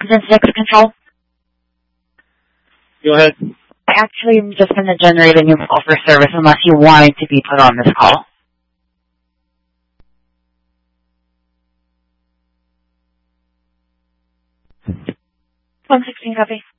Then 6 control. Go ahead. Actually, I'm just going to generate a new call for service unless you want it to be put on this call. 116, copy.